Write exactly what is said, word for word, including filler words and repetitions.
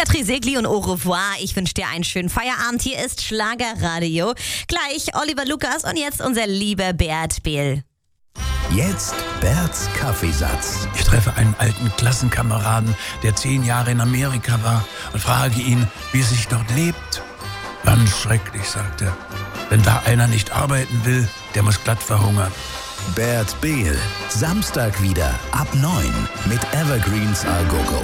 Patrick Segli und Au revoir. Ich wünsche dir einen schönen Feierabend. Hier ist Schlagerradio. Gleich Oliver Lukas und jetzt unser lieber Bert Behl. Jetzt Berts Kaffeesatz. Ich treffe einen alten Klassenkameraden, der zehn Jahre in Amerika war, und frage ihn, wie es sich dort lebt. Ganz schrecklich, sagt er. Wenn da einer nicht arbeiten will, der muss glatt verhungern. Bert Behl, Samstag wieder ab neun mit Evergreens Al Gogo.